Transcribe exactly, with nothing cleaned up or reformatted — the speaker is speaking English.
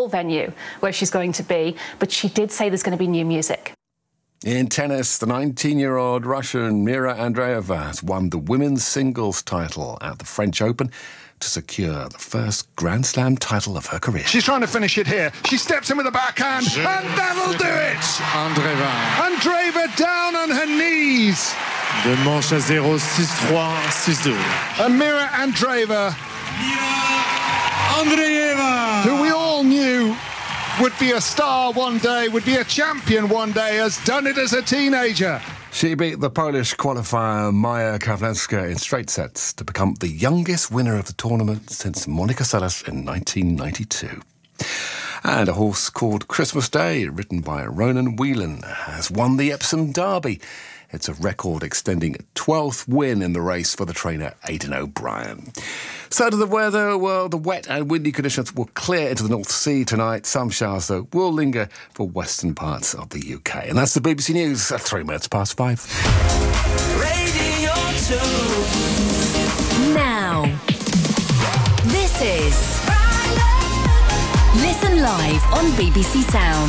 full venue where she's going to be, but she did say there's going to be new music. In tennis, the nineteen-year-old Russian Mira Andreeva has won the women's singles title at the French Open to secure the first Grand Slam title of her career. She's trying to finish it here. She steps in with a backhand, Je and that'll do it! Andreeva. Andreeva down on her knees. De manche à zéro, six trois, six deux. And Mira Andreeva, Andreeva, who we all knew would be a star one day, would be a champion one day, has done it as a teenager. She beat the Polish qualifier Maja Kawlewska in straight sets to become the youngest winner of the tournament since Monica Seles in nineteen ninety-two. And a horse called Christmas Day, written by Ronan Whelan, has won the Epsom Derby. It's a record-extending twelfth win in the race for the trainer Aidan O'Brien. So to the weather, well, the wet and windy conditions will clear into the North Sea tonight. Some showers, though, will linger for western parts of the U K. And that's the B B C News at three minutes past five. Radio two. Now, this is Listen Live on B B C Sound.